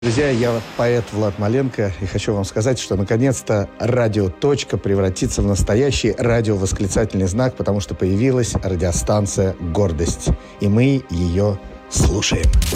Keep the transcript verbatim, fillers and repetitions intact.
Друзья, я поэт Влад Маленко, и хочу вам сказать, что наконец-то радио «Точка» превратится в настоящий радиовосклицательный знак, потому что появилась радиостанция «Гордость», и мы ее слушаем.